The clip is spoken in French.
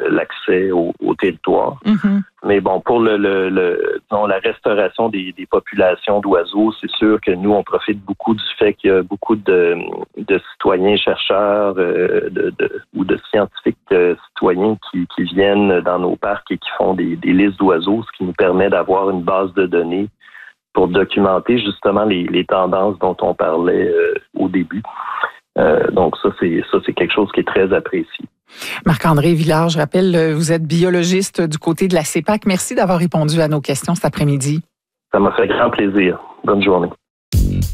l'accès au territoire. Mm-hmm. Mais bon, pour disons, la restauration des populations d'oiseaux, c'est sûr que nous, on profite beaucoup du fait qu'il y a beaucoup de citoyens chercheurs ou de scientifiques citoyens qui viennent dans nos parcs et qui font des listes d'oiseaux, ce qui nous permet d'avoir une base de données pour documenter justement les tendances dont on parlait au début. Donc ça, c'est quelque chose qui est très apprécié. Marc-André Villard, je rappelle, vous êtes biologiste du côté de la CEPAC. Merci d'avoir répondu à nos questions cet après-midi. Ça m'a fait grand plaisir. Bonne journée.